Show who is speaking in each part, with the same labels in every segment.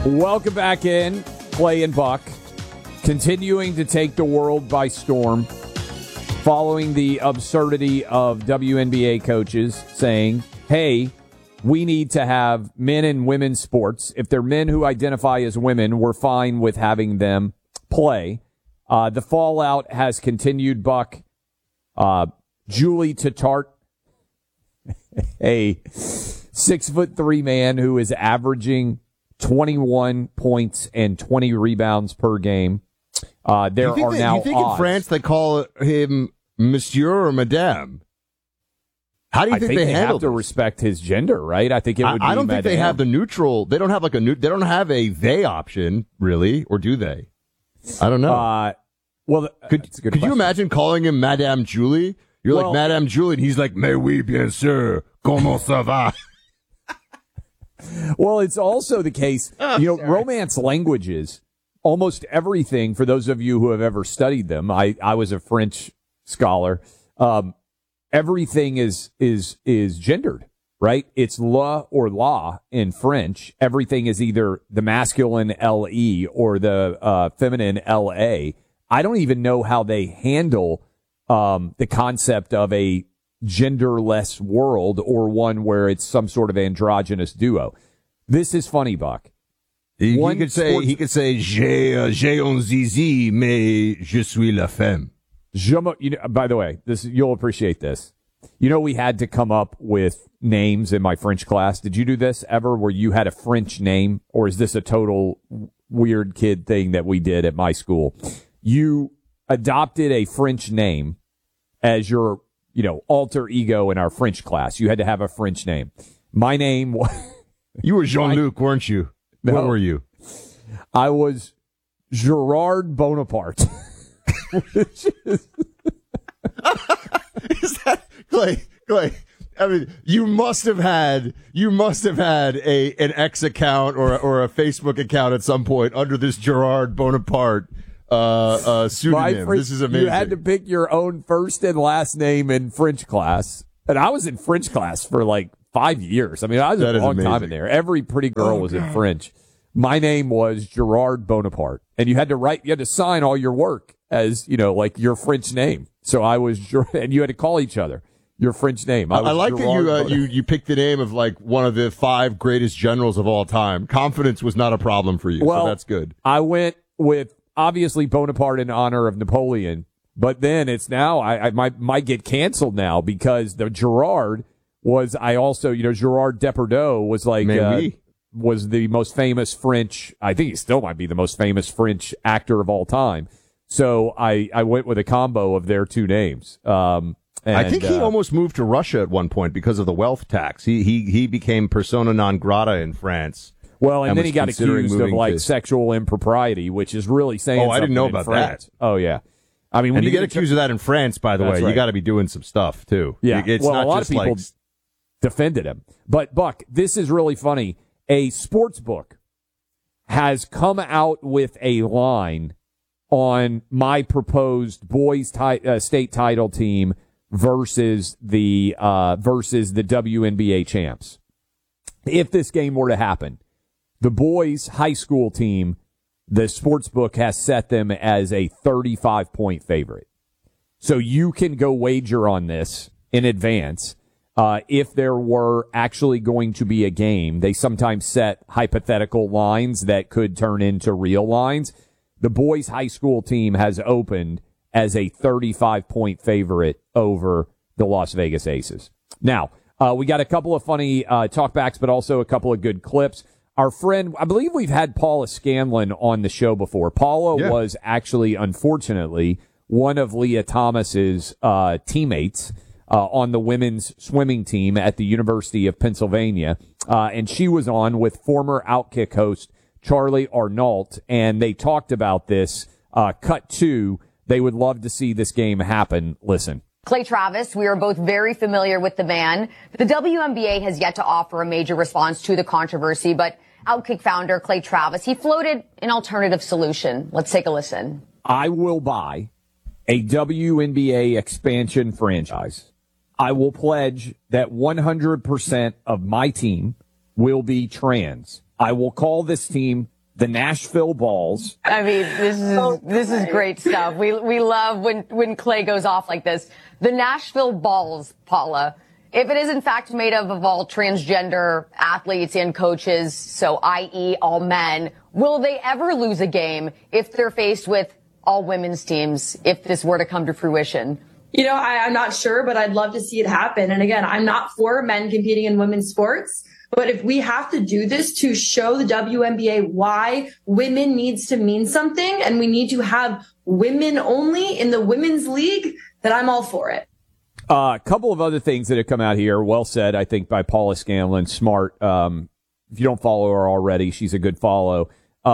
Speaker 1: Welcome back in, Clay and Buck, continuing to take the world by storm, following the absurdity of WNBA coaches saying, hey, we need to have men and women's sports. If they're men who identify as women, we're fine with having them play. The fallout has continued, Buck. Julie Tattart, a 6'3" man who is averaging 21 points and 20 rebounds per game. There are now
Speaker 2: you think
Speaker 1: odds.
Speaker 2: In France they call him Monsieur or Madame? How do you think they handle
Speaker 1: have to respect his gender, right? I think it would be
Speaker 2: I don't think they
Speaker 1: Madame.
Speaker 2: have the neutral. They don't have like they don't have a they option, really, or do they? I don't know. Could you imagine calling him Madame Julie? You're like Madame Julie, and he's like, mais oui, bien sûr, comment ça va?
Speaker 1: Well, it's also the case, Romance languages, almost everything, for those of you who have ever studied them, I was a French scholar, everything is gendered, right? It's la or la in French. Everything is either the masculine le or the feminine la. I don't even know how they handle the concept of a genderless world or one where it's some sort of androgynous duo. This is funny, Buck.
Speaker 2: He could say j'ai un zizi, mais je suis la femme.
Speaker 1: By the way, you'll appreciate this. We had to come up with names in my French class. Did you do this ever, where you had a French name, or is this a total weird kid thing that we did at my school? You adopted a French name as your alter ego in our French class. You had to have a French name. My name was...
Speaker 2: You were Jean-Luc, weren't you?
Speaker 1: No,
Speaker 2: what were you?
Speaker 1: I was Gerard Bonaparte.
Speaker 2: Is that Clay? I mean, you must have had an X account or a Facebook account at some point under this Gerard Bonaparte pseudonym. This is amazing.
Speaker 1: You had to pick your own first and last name in French class. And I was in French class for like 5 years. I mean, I was a long time in there. Every pretty girl was in French. My name was Gerard Bonaparte. And you had to sign all your work as, like your French name. So I was, and you had to call each other your French name.
Speaker 2: I like that you picked the name of like one of the 5 greatest generals of all time. Confidence was not a problem for you. So that's good.
Speaker 1: I went with obviously Bonaparte in honor of Napoleon, but then it's now, I might get canceled now because the Gerard was, Gerard Depardieu was like, was the most famous French, I think he still might be the most famous French actor of all time. So I went with a combo of their two names.
Speaker 2: I think he almost moved to Russia at one point because of the wealth tax. He became persona non grata in France.
Speaker 1: Well, and then he got accused of like sexual impropriety, which is really saying something.
Speaker 2: I didn't know about
Speaker 1: France.
Speaker 2: that.
Speaker 1: Oh yeah. I mean,
Speaker 2: when you get accused of that in France, by the way, you got to be doing some stuff too.
Speaker 1: Yeah.
Speaker 2: It's not
Speaker 1: a lot
Speaker 2: just
Speaker 1: of people
Speaker 2: like
Speaker 1: defended him. But Buck, this is really funny. A sports book has come out with a line on my proposed boys state title team versus the WNBA champs. If this game were to happen, the boys high school team, the sports book has set them as a 35-point favorite. So you can go wager on this in advance. If there were actually going to be a game, they sometimes set hypothetical lines that could turn into real lines. The boys high school team has opened as a 35-point favorite over the Las Vegas Aces. Now, we got a couple of funny talkbacks, but also a couple of good clips. Our friend, I believe we've had Paula Scanlon on the show before. Paula was actually, unfortunately, one of Leah Thomas's teammates on the women's swimming team at the University of Pennsylvania. And she was on with former Outkick host Charlie Arnault, and they talked about this. Cut 2, they would love to see this game happen. Listen.
Speaker 3: Clay Travis, we are both very familiar with the man. The WNBA has yet to offer a major response to the controversy, but Outkick founder Clay Travis, he floated an alternative solution. Let's take a listen.
Speaker 1: I will buy a WNBA expansion franchise. I will pledge that 100% of my team will be trans. I will call this team the Nashville Balls.
Speaker 3: I mean, this is great stuff. We love when Clay goes off like this. The Nashville Balls, Paula. If it is in fact made up of all transgender athletes and coaches, so i.e. all men, will they ever lose a game if they're faced with all women's teams, if this were to come to fruition?
Speaker 4: You know, I'm not sure, but I'd love to see it happen. And again, I'm not for men competing in women's sports, but if we have to do this to show the WNBA why women needs to mean something and we need to have women only in the women's league, then I'm all for it.
Speaker 1: A couple of other things that have come out here. Well said, I think, by Paula Scanlon. Smart. If you don't follow her already, she's a good follow.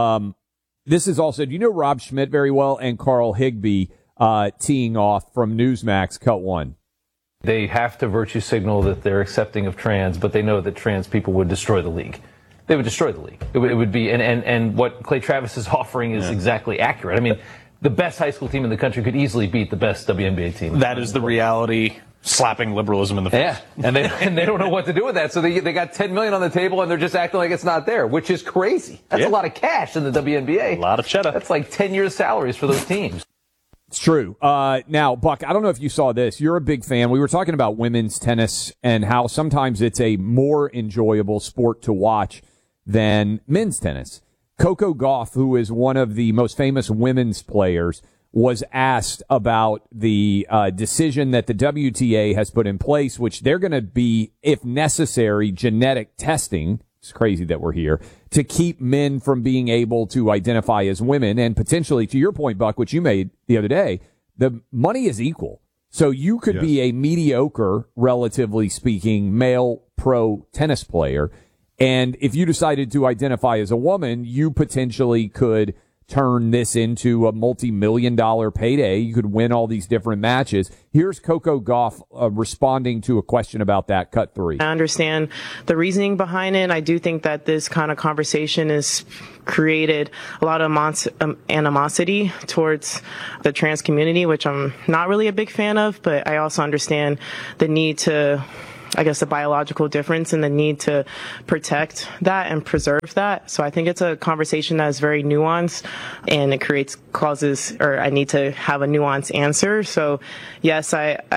Speaker 1: This is also, do you know Rob Schmidt very well and Carl Higbee teeing off from Newsmax, cut one?
Speaker 5: They have to virtue signal that they're accepting of trans, but they know that trans people would destroy the league. They would destroy the league. It would be, and what Clay Travis is offering is exactly accurate. I mean, the best high school team in the country could easily beat the best WNBA team.
Speaker 6: That is the reality, slapping liberalism in the face.
Speaker 5: Yeah, and they don't know what to do with that. So they got $10 million on the table, and they're just acting like it's not there, which is crazy. That's a lot of cash in the WNBA.
Speaker 6: A lot of cheddar.
Speaker 5: That's like 10 years' salaries for those teams.
Speaker 1: It's true. Now, Buck, I don't know if you saw this. You're a big fan. We were talking about women's tennis and how sometimes it's a more enjoyable sport to watch than men's tennis. Coco Gauff, who is one of the most famous women's players, was asked about the decision that the WTA has put in place, which they're going to be, if necessary, genetic testing. It's crazy that we're here to keep men from being able to identify as women. And potentially, to your point, Buck, which you made the other day, the money is equal. So you could be a mediocre, relatively speaking, male pro tennis player. And if you decided to identify as a woman, you potentially could turn this into a multi-million-dollar payday. You could win all these different matches. Here's Coco Gauff responding to a question about that, cut 3.
Speaker 7: I understand the reasoning behind it. I do think that this kind of conversation has created a lot of animosity towards the trans community, which I'm not really a big fan of, but I also understand the need to, I guess, the biological difference and the need to protect that and preserve that. So I think it's a conversation that is very nuanced and it creates causes, or I need to have a nuanced answer. So yes,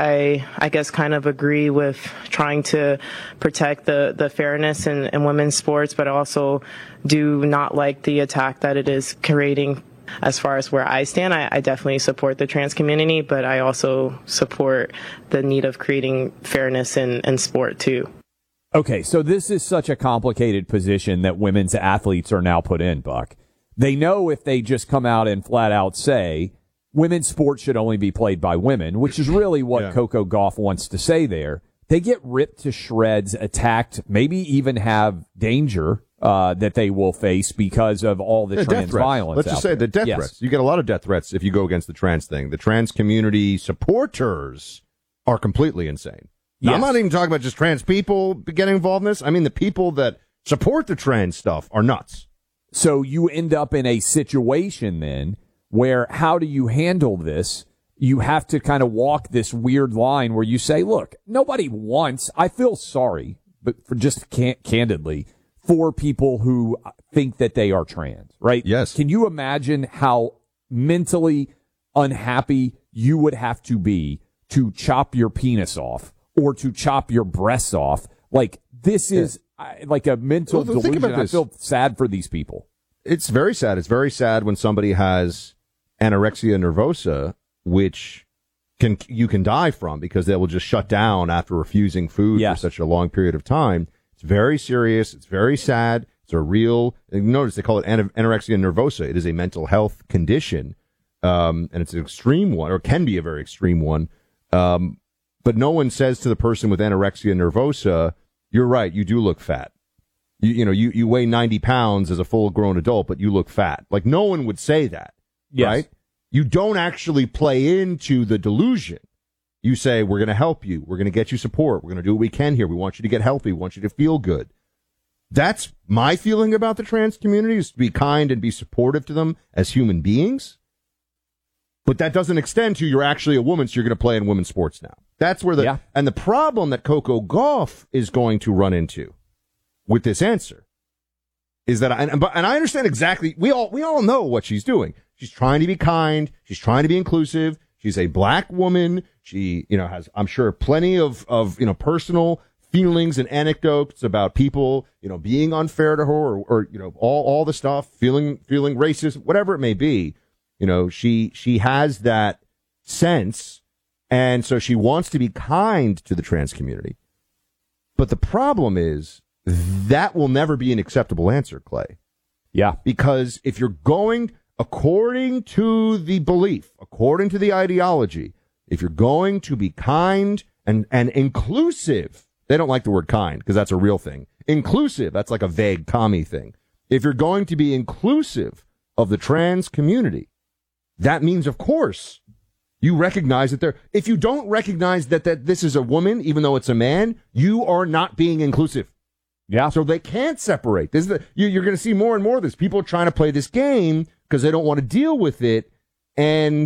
Speaker 7: I guess kind of agree with trying to protect the fairness in women's sports, but I also do not like the attack that it is creating. As far as where I stand, I definitely support the trans community, but I also support the need of creating fairness in sport, too.
Speaker 1: Okay, so this is such a complicated position that women's athletes are now put in, Buck. They know if they just come out and flat out say, women's sports should only be played by women, which is really what Coco Gauff wants to say there. They get ripped to shreds, attacked, maybe even have danger that they will face because of all the trans violence.
Speaker 2: Let's just say the death threats. You get a lot of death threats if you go against the trans thing. The trans community supporters are completely insane. Now, I'm not even talking about just trans people getting involved in this. I mean, the people that support the trans stuff are nuts.
Speaker 1: So you end up in a situation then where how do you handle this? You have to kind of walk this weird line where you say, look, nobody wants, I feel sorry, but for just candidly, for people who think that they are trans, right?
Speaker 2: Yes.
Speaker 1: Can you imagine how mentally unhappy you would have to be to chop your penis off or to chop your breasts off? Like, this is like a mental delusion. I feel sad for these people.
Speaker 2: It's very sad. It's very sad when somebody has anorexia nervosa, which you can die from because they will just shut down after refusing food for such a long period of time. It's very serious. It's very sad. It's a real, notice they call it anorexia nervosa. It is a mental health condition. And it's an extreme one, or can be a very extreme one. But no one says to the person with anorexia nervosa, you're right, you do look fat. You weigh 90 pounds as a full grown adult, but you look fat. Like, no one would say that.
Speaker 1: Yes.
Speaker 2: Right? You don't actually play into the delusion. You say, we're going to help you. We're going to get you support. We're going to do what we can here. We want you to get healthy. We want you to feel good. That's my feeling about the trans community, is to be kind and be supportive to them as human beings. But that doesn't extend to you're actually a woman, so you're going to play in women's sports now. That's where and the problem that Coco Gauff is going to run into with this answer is that, and I understand exactly, we all know what she's doing. She's trying to be kind. She's trying to be inclusive. She's a black woman. She, has, I'm sure, plenty of, personal feelings and anecdotes about people, being unfair to her or all the stuff, feeling racist, whatever it may be. She has that sense. And so she wants to be kind to the trans community. But the problem is that will never be an acceptable answer, Clay.
Speaker 1: Yeah.
Speaker 2: Because if you're going, according to the belief, according to the ideology, if you're going to be kind and inclusive, they don't like the word kind because that's a real thing. Inclusive, that's like a vague commie thing. If you're going to be inclusive of the trans community, that means, of course, you recognize that if you don't recognize that this is a woman, even though it's a man, you are not being inclusive.
Speaker 1: Yeah.
Speaker 2: So they can't separate. You're going to see more and more of this. People are trying to play this game because they don't want to deal with it. And,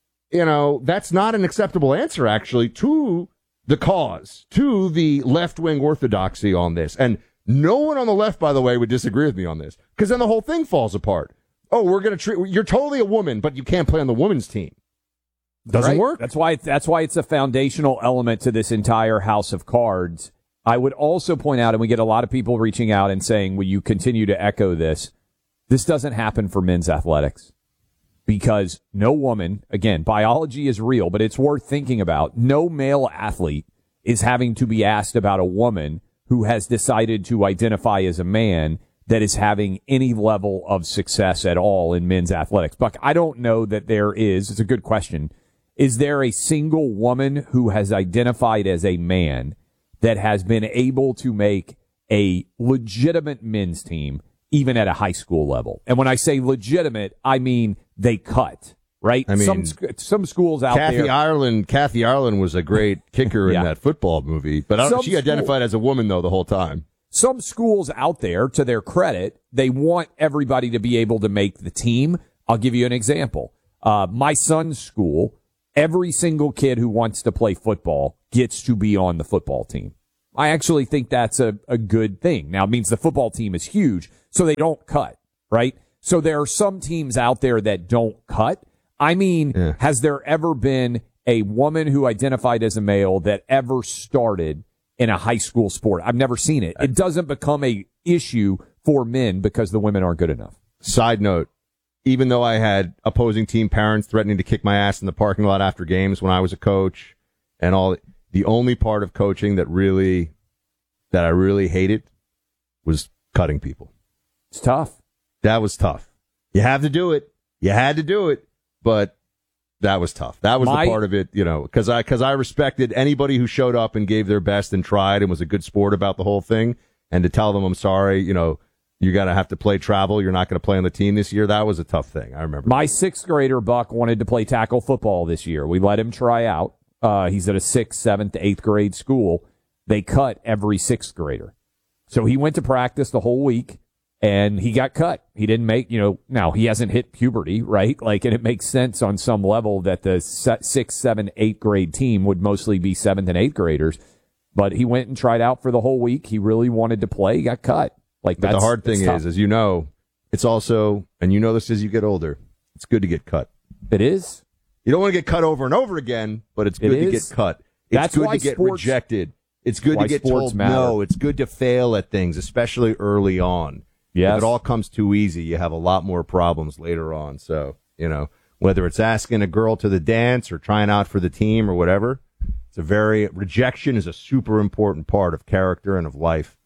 Speaker 2: that's not an acceptable answer, actually, to the cause, to the left-wing orthodoxy on this. And no one on the left, by the way, would disagree with me on this because then the whole thing falls apart. Oh, you're totally a woman, but you can't play on the women's team. Doesn't work.
Speaker 1: That's why it's a foundational element to this entire house of cards. I would also point out, and we get a lot of people reaching out and saying, will you continue to echo this? This doesn't happen for men's athletics because no woman, again, biology is real, but it's worth thinking about. No male athlete is having to be asked about a woman who has decided to identify as a man that is having any level of success at all in men's athletics. Buck, I don't know that there is. It's a good question. Is there a single woman who has identified as a man that has been able to make a legitimate men's team, even at a high school level? And when I say legitimate, I mean they cut, right?
Speaker 2: I mean,
Speaker 1: some schools out there.
Speaker 2: Kathy Ireland was a great kicker in that football movie, but she identified as a woman, though, the whole time.
Speaker 1: Some schools out there, to their credit, they want everybody to be able to make the team. I'll give you an example. My son's school, every single kid who wants to play football gets to be on the football team. I actually think that's a good thing. Now, it means the football team is huge, so they don't cut, right? So there are some teams out there that don't cut. I mean, has there ever been a woman who identified as a male that ever started in a high school sport? I've never seen it. It doesn't become a issue for men because the women aren't good enough.
Speaker 2: Side note, even though I had opposing team parents threatening to kick my ass in the parking lot after games when I was a coach and all, the only part of coaching that I really hated was cutting people.
Speaker 1: It's tough.
Speaker 2: That was tough. You have to do it. You had to do it, but that was tough. That was the part of it, because I respected anybody who showed up and gave their best and tried and was a good sport about the whole thing. And to tell them, I'm sorry, you're going to have to play travel. You're not going to play on the team this year. That was a tough thing. I remember.
Speaker 1: My sixth grader, Buck, wanted to play tackle football this year. We let him try out. He's at a 6th, 7th, 8th grade school. They cut every 6th grader. So he went to practice the whole week and he got cut. He didn't make, now he hasn't hit puberty, right? And it makes sense on some level that the 6th, 7th, 8th grade team would mostly be 7th and 8th graders. But he went and tried out for the whole week. He really wanted to play. He got cut.
Speaker 2: But the hard thing is, as you know, it's also, and you know this as you get older, it's good to get cut.
Speaker 1: It is.
Speaker 2: You don't want to get cut over and over again, but it's good to get cut. It's good to get rejected. It's good to get told no. It's good to fail at things, especially early on.
Speaker 1: Yes.
Speaker 2: If it all comes too easy, you have a lot more problems later on. So, whether it's asking a girl to the dance or trying out for the team or whatever, rejection is a super important part of character and of life.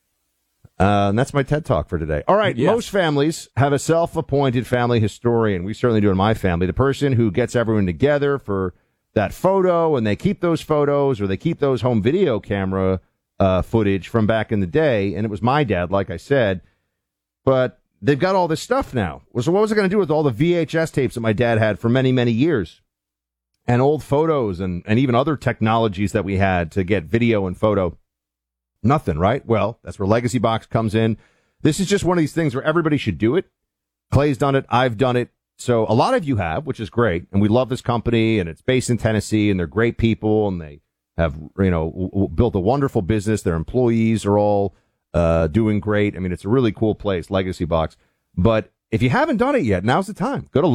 Speaker 2: And that's my TED Talk for today. All right. Yes. Most families have a self-appointed family historian. We certainly do in my family. The person who gets everyone together for that photo, and they keep those photos or they keep those home video camera footage from back in the day. And it was my dad, like I said. But they've got all this stuff now. So what was I going to do with all the VHS tapes that my dad had for many, many years? And old photos and even other technologies that we had to get video and photo. Nothing, right? Well, that's where Legacy Box comes in. This is just one of these things where everybody should do it. Clay's done it. I've done it. So a lot of you have, which is great. And we love this company, and it's based in Tennessee, and they're great people, and they have, built a wonderful business. Their employees are all doing great. I mean, it's a really cool place, Legacy Box. But if you haven't done it yet, now's the time. Go to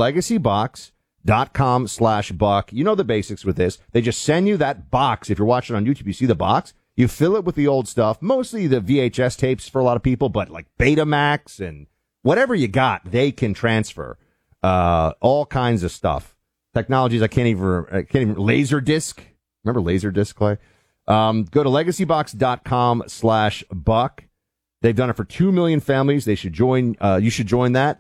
Speaker 2: legacybox.com/Buck. You know the basics with this. They just send you that box. If you're watching on YouTube, you see the box. You fill it with the old stuff, mostly the VHS tapes for a lot of people, but like Betamax and whatever you got, they can transfer. All kinds of stuff. Technologies I can't even Laserdisc. Remember Laserdisc, Clay? Go to legacybox.com/Buck. They've done it for 2 million families. They should join. You should join that.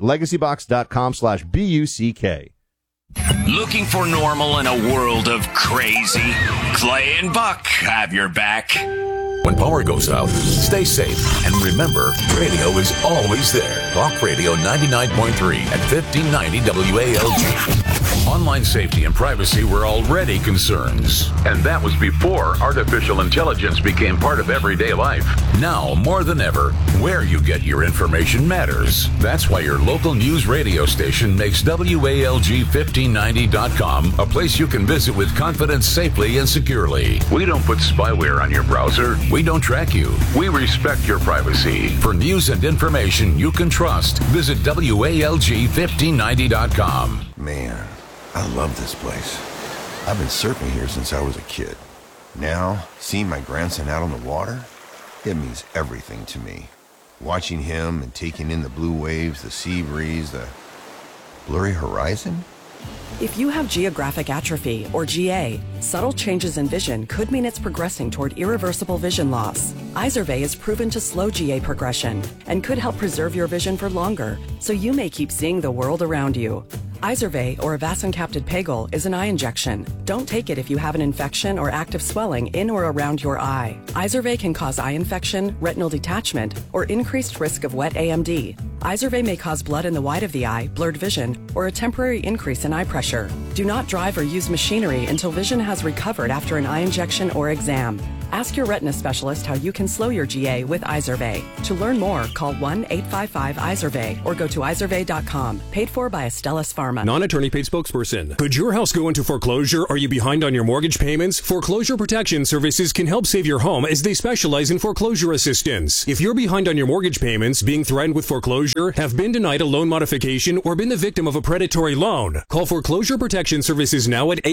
Speaker 2: Legacybox.com/BUCK.
Speaker 8: Looking for normal in a world of crazy? Clay and Buck have your back.
Speaker 9: When power goes out, stay safe. And remember, radio is always there. Talk Radio 99.3 at 1590 WALG. Online safety and privacy were already concerns. And that was before artificial intelligence became part of everyday life. Now, more than ever, where you get your information matters. That's why your local news radio station makes WALG1590.com a place you can visit with confidence safely and securely. We don't put spyware on your browser. We don't track you. We respect your privacy. For news and information you can trust, visit WALG1590.com.
Speaker 10: Man, I love this place. I've been surfing here since I was a kid. Now, seeing my grandson out on the water, it means everything to me. Watching him and taking in the blue waves, the sea breeze, the blurry horizon.
Speaker 11: If you have geographic atrophy, or GA, subtle changes in vision could mean it's progressing toward irreversible vision loss. Izervay is proven to slow GA progression and could help preserve your vision for longer, so you may keep seeing the world around you. Izervay, or avacincaptad pegol, is an eye injection. Don't take it if you have an infection or active swelling in or around your eye. Izervay can cause eye infection, retinal detachment, or increased risk of wet AMD. Izervay may cause blood in the white of the eye, blurred vision, or a temporary increase in eye pressure. Do not drive or use machinery until vision has recovered after an eye injection or exam. Ask your retina specialist how you can slow your GA with Izervay. To learn more, call 1-855-IZERVAY or go to izervay.com. Paid for by Astellas Pharma.
Speaker 12: Non-attorney paid spokesperson. Could your house go into foreclosure? Are you behind on your mortgage payments? Foreclosure Protection Services can help save your home as they specialize in foreclosure assistance. If you're behind on your mortgage payments, being threatened with foreclosure, have been denied a loan modification, or been the victim of a predatory loan, call Foreclosure Protection Services now at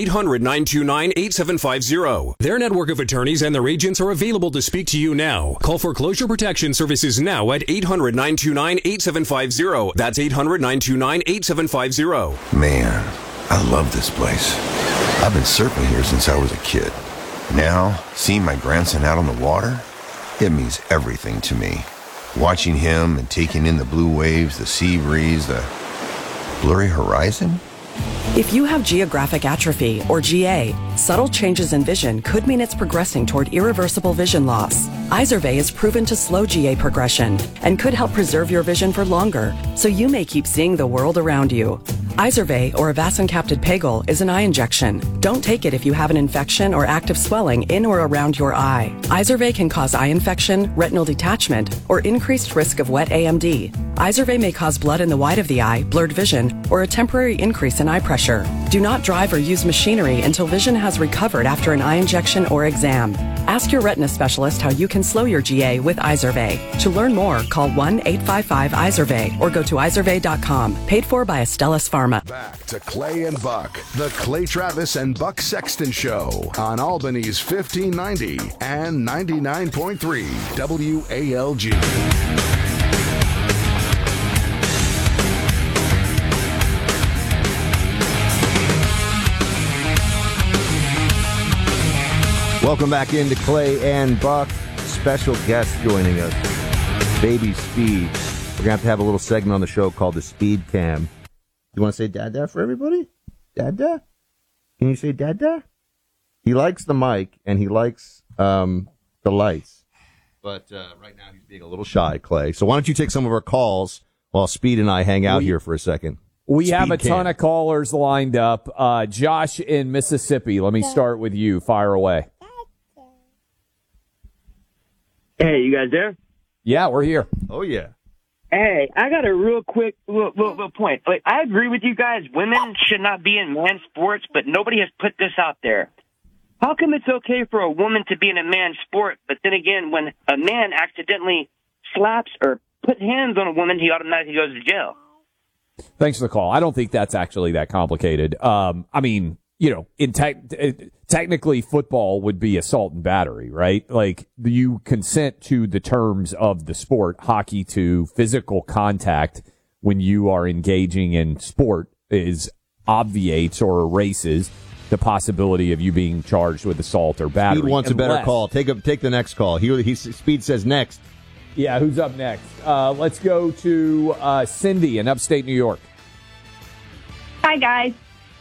Speaker 12: 800-929-8750. Their network of attorneys and their agents are available to speak to you now. Call Foreclosure Protection Services now at 800-929-8750. That's 800-929-8750.
Speaker 10: Man, I love this place. I've been surfing here since I was a kid. Now, seeing my grandson out on the water, it means everything to me. Watching him and taking in the blue waves, the sea breeze, the blurry horizon.
Speaker 11: If you have geographic atrophy, or GA, subtle changes in vision could mean it's progressing toward irreversible vision loss. Izervay is proven to slow GA progression and could help preserve your vision for longer, so you may keep seeing the world around you. Izervay, or avacincaptad pegol, is an eye injection. Don't take it if you have an infection or active swelling in or around your eye. Izervay can cause eye infection, retinal detachment, or increased risk of wet AMD. Izervay may cause blood in the white of the eye, blurred vision, or a temporary increase in eye pressure. Do not drive or use machinery until vision has recovered after an eye injection or exam. Ask your retina specialist how you can slow your GA with Izervay. To learn more, call 1-855-IZERVAY or go to izervay.com. Paid for by Astellas Pharma.
Speaker 13: Back to Clay and Buck, the Clay Travis and Buck Sexton Show on Albany's 1590 and 99.3 WALG.
Speaker 2: Welcome back into Clay and Buck. Special guest joining us, Baby Speed. We're going to have a little segment on the show called the Speed Cam. You want to say Dada for everybody? Dada? Can you say Dada? He likes the mic and he likes the lights. But right now he's being a little shy, Clay. So why don't you take some of our calls while Speed and I hang out here for a second?
Speaker 1: We have a ton of callers lined up. Josh in Mississippi, let me start with you. Fire away.
Speaker 14: Hey, you guys there?
Speaker 1: Yeah, we're here.
Speaker 2: Oh, yeah.
Speaker 14: Hey, I got a real quick little point. Like, I agree with you guys. Women should not be in men's sports, but nobody has put this out there. How come it's okay for a woman to be in a man's sport, but then again, when a man accidentally slaps or put hands on a woman, he automatically goes to jail.
Speaker 1: Thanks for the call. I don't think that's actually that complicated. I mean, technically football would be assault and battery, right? Like, you consent to the terms of the sport. Hockey to physical contact when you are engaging in sport obviates or erases the possibility of you being charged with assault or battery.
Speaker 2: Speed wants a better call. Take the next call. Speed says next.
Speaker 1: Yeah, who's up next? Let's go to Cindy in upstate New York.
Speaker 15: Hi, guys.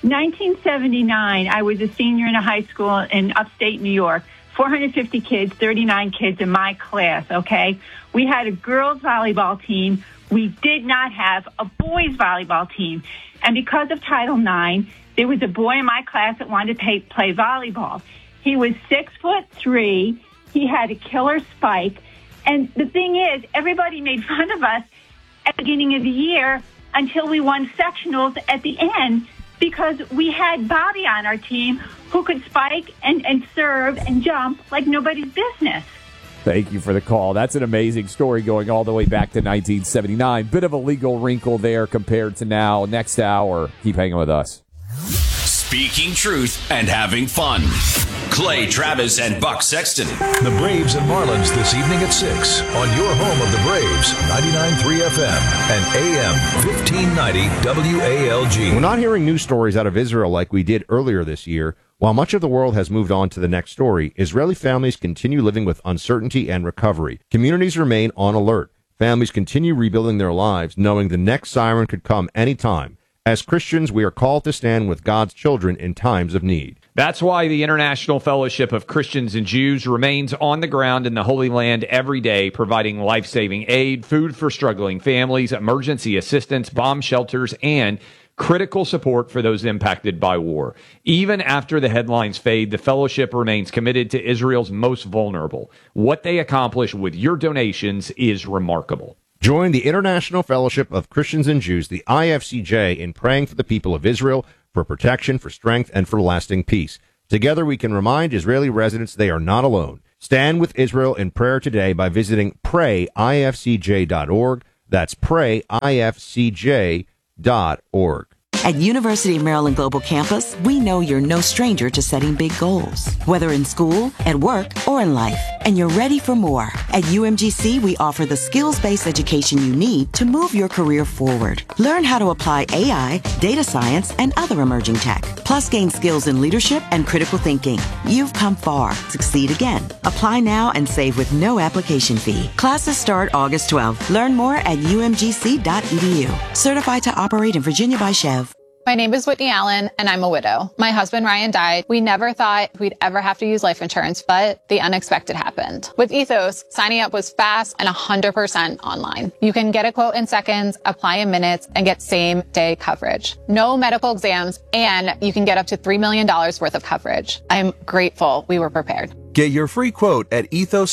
Speaker 15: 1979, I was a senior in a high school in upstate New York. 450 kids, 39 kids in my class, okay? We had a girls' volleyball team. We did not have a boys' volleyball team. And because of Title IX, there was a boy in my class that wanted to play volleyball. He was 6'3". He had a killer spike. And the thing is, everybody made fun of us at the beginning of the year until we won sectionals at the end, because we had Bobby on our team who could spike and serve and jump like nobody's business.
Speaker 1: Thank you for the call. That's an amazing story going all the way back to 1979. Bit of a legal wrinkle there compared to now. Next hour, keep hanging with us.
Speaker 8: Speaking truth and having fun. Clay Travis and Buck Sexton.
Speaker 9: The Braves and Marlins this evening at 6 on your home of the Braves, 99.3 FM and AM 1590 WALG.
Speaker 2: We're not hearing news stories out of Israel like we did earlier this year. While much of the world has moved on to the next story, Israeli families continue living with uncertainty and recovery. Communities remain on alert. Families continue rebuilding their lives, knowing the next siren could come anytime. As Christians, we are called to stand with God's children in times of need.
Speaker 1: That's why the International Fellowship of Christians and Jews remains on the ground in the Holy Land every day, providing life-saving aid, food for struggling families, emergency assistance, bomb shelters, and critical support for those impacted by war. Even after the headlines fade, the fellowship remains committed to Israel's most vulnerable. What they accomplish with your donations is remarkable.
Speaker 2: Join the International Fellowship of Christians and Jews, the IFCJ, in praying for the people of Israel, for protection, for strength, and for lasting peace. Together we can remind Israeli residents they are not alone. Stand with Israel in prayer today by visiting prayifcj.org. That's prayifcj.org.
Speaker 16: At University of Maryland Global Campus, we know you're no stranger to setting big goals, whether in school, at work, or in life, and you're ready for more. At UMGC, we offer the skills-based education you need to move your career forward. Learn how to apply AI, data science, and other emerging tech, plus gain skills in leadership and critical thinking. You've come far. Succeed again. Apply now and save with no application fee. Classes start August 12th. Learn more at umgc.edu. Certified to operate in Virginia by Chev.
Speaker 17: My name is Whitney Allen, and I'm a widow. My husband, Ryan, died. We never thought we'd ever have to use life insurance, but the unexpected happened. With Ethos, signing up was fast and 100% online. You can get a quote in seconds, apply in minutes, and get same-day coverage. No medical exams, and you can get up to $3 million worth of coverage. I'm grateful we were prepared.
Speaker 18: Get your free quote at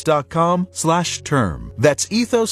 Speaker 18: ethos.com/term. That's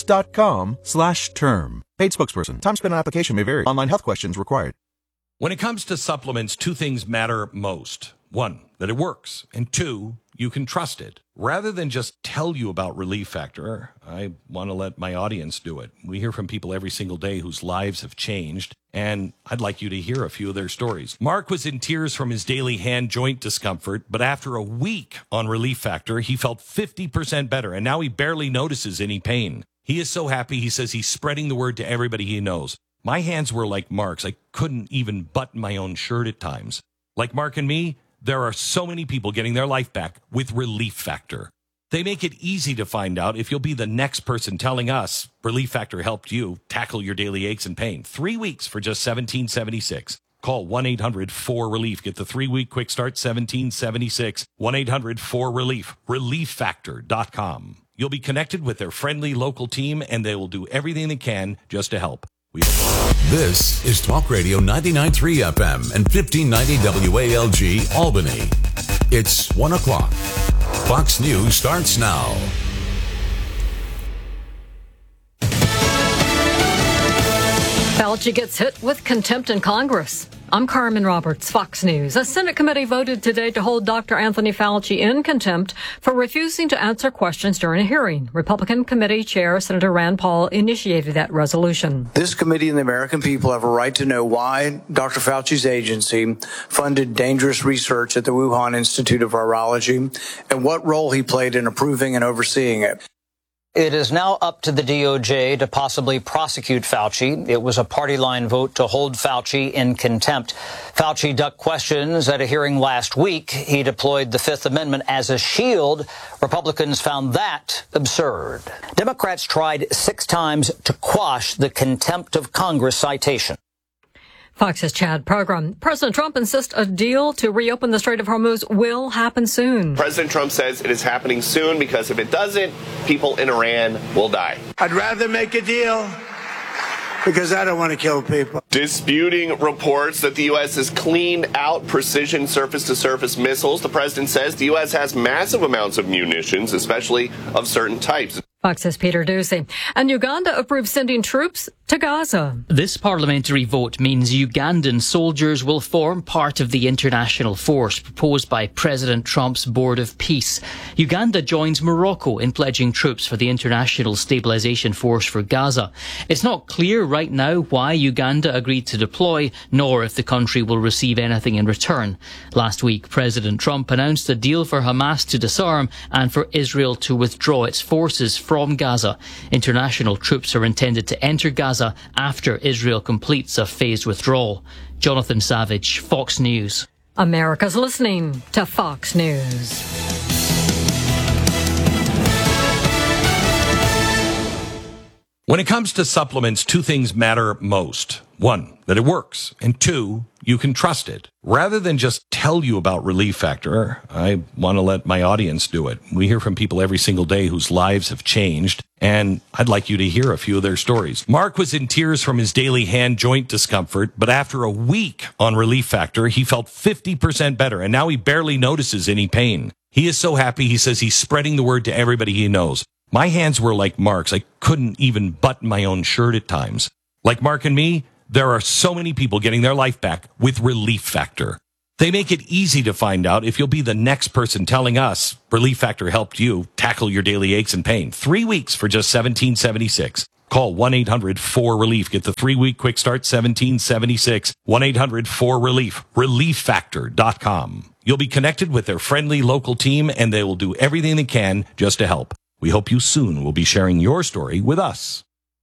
Speaker 18: ethos.com/term. Paid spokesperson. Time spent on application may vary. Online health questions required.
Speaker 19: When it comes to supplements, two things matter most. One, that it works. And two, you can trust it. Rather than just tell you about Relief Factor, I want to let my audience do it. We hear from people every single day whose lives have changed, and I'd like you to hear a few of their stories. Mark was in tears from his daily hand joint discomfort, but after a week on Relief Factor, he felt 50% better, and now he barely notices any pain. He is so happy, he says he's spreading the word to everybody he knows. My hands were like Mark's. I couldn't even button my own shirt at times. Like Mark and me, there are so many people getting their life back with Relief Factor. They make it easy to find out if you'll be the next person telling us Relief Factor helped you tackle your daily aches and pain. 3 weeks for just $17.76. Call 1-800-4RELIEF. Get the 3-week quick start, $17.76. 1-800-4RELIEF. ReliefFactor.com. You'll be connected with their friendly local team, and they will do everything they can just to help.
Speaker 9: This is Talk Radio 99.3 FM and 1590 WALG Albany. It's 1 o'clock. Fox News starts now.
Speaker 20: Fauci gets hit with contempt in Congress. I'm Carmen Roberts, Fox News. A Senate committee voted today to hold Dr. Anthony Fauci in contempt for refusing to answer questions during a hearing. Republican Committee Chair Senator Rand Paul initiated that resolution.
Speaker 21: This committee and the American people have a right to know why Dr. Fauci's agency funded dangerous research at the Wuhan Institute of Virology and what role he played in approving and overseeing it.
Speaker 22: It is now up to the DOJ to possibly prosecute Fauci. It was a party line vote to hold Fauci in contempt. Fauci ducked questions at a hearing last week. He deployed the Fifth Amendment as a shield. Republicans found that absurd. Democrats tried 6 times to quash the contempt of Congress citation.
Speaker 20: Fox's Chad Program. President Trump insists a deal to reopen the Strait of Hormuz will happen soon.
Speaker 23: President Trump says it is happening soon because if it doesn't, people in Iran will die.
Speaker 24: I'd rather make a deal because I don't want to kill people.
Speaker 23: Disputing reports that the U.S. has cleaned out precision surface-to-surface missiles. The president says the U.S. has massive amounts of munitions, especially of certain types.
Speaker 20: Fox's Peter Ducey. And Uganda approves sending troops to Gaza.
Speaker 25: This parliamentary vote means Ugandan soldiers will form part of the international force proposed by President Trump's Board of Peace. Uganda joins Morocco in pledging troops for the International Stabilization Force for Gaza. It's not clear right now why Uganda agreed to deploy, nor if the country will receive anything in return. Last week, President Trump announced a deal for Hamas to disarm and for Israel to withdraw its forces from Gaza. International troops are intended to enter Gaza after Israel completes a phased withdrawal. Jonathan Savage, Fox News.
Speaker 20: America's listening to Fox News.
Speaker 19: When it comes to supplements, 2 things matter most. 1, that it works. And 2, you can trust it. Rather than just tell you about Relief Factor, I want to let my audience do it. We hear from people every single day whose lives have changed, and I'd like you to hear a few of their stories. Mark was in tears from his daily hand joint discomfort, but after a week on Relief Factor, he felt 50% better, and now he barely notices any pain. He is so happy, he says he's spreading the word to everybody he knows. My hands were like Mark's. I couldn't even button my own shirt at times. Like Mark and me, there are so many people getting their life back with Relief Factor. They make it easy to find out if you'll be the next person telling us Relief Factor helped you tackle your daily aches and pain. 3 weeks for just $17.76. Call 1-800-4RELIEF. Get the 3-week quick start, $17.76. 1-800-4RELIEF. ReliefFactor.com. You'll be connected with their friendly local team, and they will do everything they can just to help. We hope you soon will be sharing your story with us.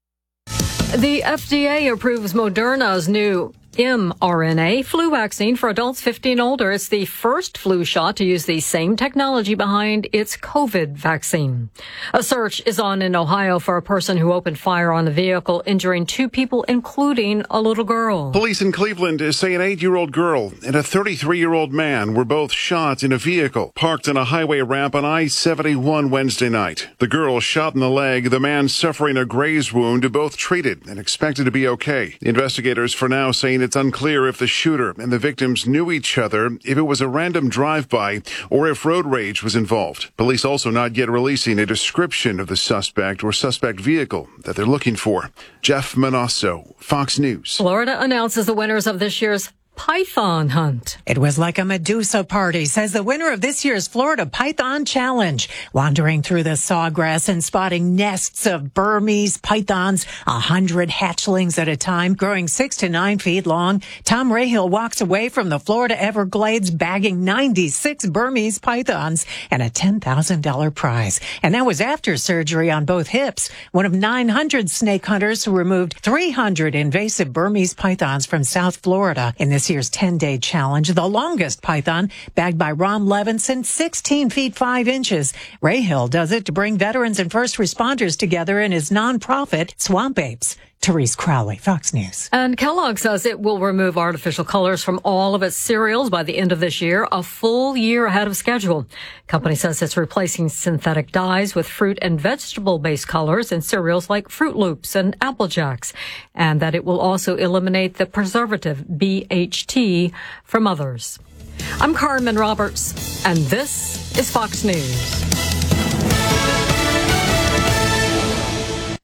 Speaker 20: The FDA approves Moderna's new mRNA flu vaccine for adults 15 and older. It's the first flu shot to use the same technology behind its COVID vaccine. A search is on in Ohio for a person who opened fire on a vehicle, injuring 2 people, including a little girl.
Speaker 26: Police in Cleveland say an 8-year-old girl and a 33-year-old man were both shot in a vehicle parked on a highway ramp on I-71 Wednesday night. The girl shot in the leg, the man suffering a graze wound, both treated and expected to be okay. Investigators for now saying it's unclear if the shooter and the victims knew each other, if it was a random drive-by, or if road rage was involved. Police also not yet releasing a description of the suspect or suspect vehicle that they're looking for. Jeff Manasso, Fox News.
Speaker 20: Florida announces the winners of this year's Python hunt.
Speaker 27: It was like a Medusa party, says the winner of this year's Florida Python Challenge. Wandering through the sawgrass and spotting nests of Burmese pythons, 100 hatchlings at a time, growing 6 to 9 feet long. Tom Rahill walks away from the Florida Everglades bagging 96 Burmese pythons and a $10,000 prize. And that was after surgery on both hips. One of 900 snake hunters who removed 300 invasive Burmese pythons from South Florida in this year's 10-day challenge, the longest python bagged by Ron Levinson, 16 feet 5 inches. Rahill does it to bring veterans and first responders together in his nonprofit Swamp Apes. Therese Crowley, Fox News.
Speaker 20: And Kellogg says it will remove artificial colors from all of its cereals by the end of this year, a full year ahead of schedule. Company says it's replacing synthetic dyes with fruit and vegetable-based colors in cereals like Fruit Loops and Apple Jacks, and that it will also eliminate the preservative BHT from others. I'm Carmen Roberts, and this is Fox News.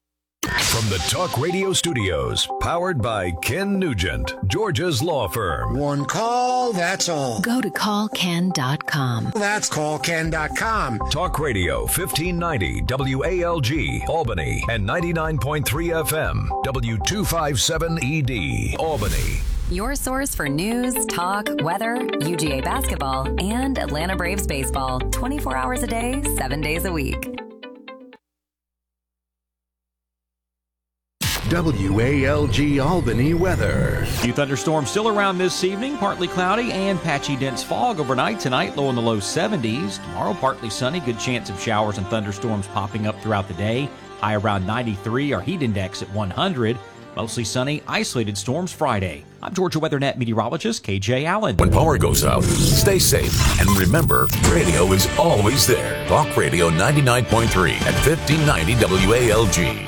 Speaker 3: From the Talk Radio Studios, powered by Ken Nugent, Georgia's law firm.
Speaker 4: One call, that's all.
Speaker 5: Go to callken.com.
Speaker 4: That's callken.com.
Speaker 3: Talk Radio 1590 WALG, Albany, and 99.3 FM, W257ED, Albany.
Speaker 6: Your source for news, talk, weather, UGA basketball, and Atlanta Braves baseball. 24 hours a day, 7 days a week.
Speaker 13: WALG Albany weather.
Speaker 7: Few thunderstorms still around this evening. Partly cloudy and patchy dense fog overnight. Tonight, low in the low 70s. Tomorrow, partly sunny. Good chance of showers and thunderstorms popping up throughout the day. High around 93. Our heat index at 100. Mostly sunny, isolated storms Friday. I'm Georgia WeatherNet meteorologist KJ Allen.
Speaker 9: When power goes out, stay safe. And remember, radio is always there. Talk Radio 99.3 at 1590 WALG.